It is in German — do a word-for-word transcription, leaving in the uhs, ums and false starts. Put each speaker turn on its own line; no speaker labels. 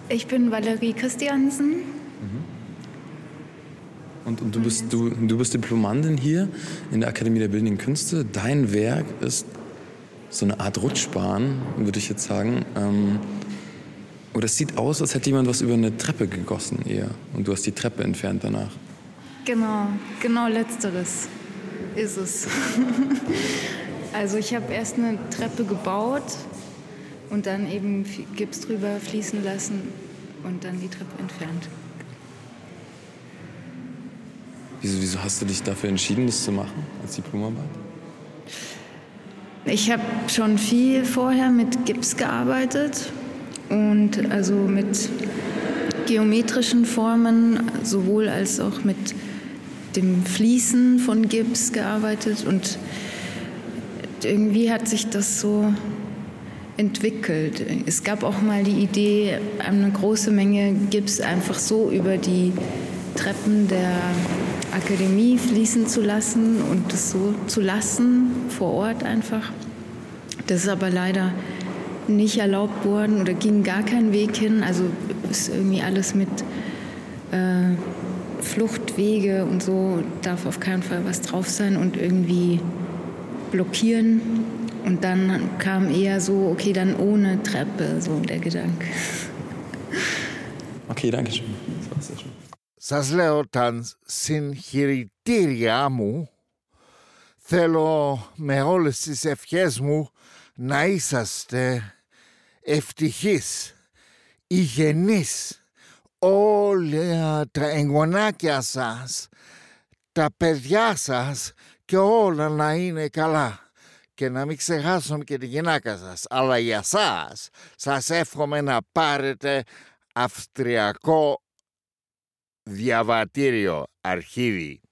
Ich bin Valerie Christiansen.
Mhm. Und, und du, bist, du, du bist Diplomandin hier in der Akademie der Bildenden Künste. Dein Werk ist so eine Art Rutschbahn, würde ich jetzt sagen. Ähm, oder es sieht aus, als hätte jemand was über eine Treppe gegossen eher. Und du hast die Treppe entfernt danach.
Genau, genau letzteres ist es. Also ich habe erst eine Treppe gebaut und dann eben Gips drüber fließen lassen und dann die Treppe entfernt.
Wieso, wieso hast du dich dafür entschieden, das zu machen als Diplomarbeit?
Ich habe schon viel vorher mit Gips gearbeitet und also mit geometrischen Formen, sowohl als auch mit dem Fließen von Gips gearbeitet und irgendwie hat sich das so entwickelt. Es gab auch mal die Idee, eine große Menge Gips einfach so über die Treppen der Akademie fließen zu lassen und das so zu lassen, vor Ort einfach. Das ist aber leider nicht erlaubt worden oder ging gar kein Weg hin. Also ist irgendwie alles mit äh, Fluchtwege und so, darf auf keinen Fall was drauf sein und irgendwie blockieren. Und dann kam eher so, okay, dann ohne Treppe, so der Gedanke.
Okay, danke schön. Das war's ja schon.
Σας λέω τα συγχαρητήριά μου. Θέλω με όλες τις ευχές μου να είσαστε ευτυχείς, υγιεινείς, όλα τα εγγονάκια σας, τα παιδιά σας και όλα να είναι καλά. Και να μην ξεχάσουμε και τη γυναίκα σας. Αλλά για σας, σας εύχομαι να πάρετε αυστριακό διαβατήριο, αρχίδι.